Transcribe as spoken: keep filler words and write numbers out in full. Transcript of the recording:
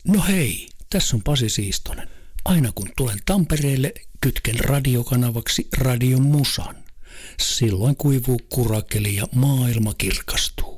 No hei, tässä on Pasi Siistonen. Aina kun tulen Tampereelle, kytken radiokanavaksi Radion Musan. Silloin kuivuu kurakeli ja maailma kirkastuu.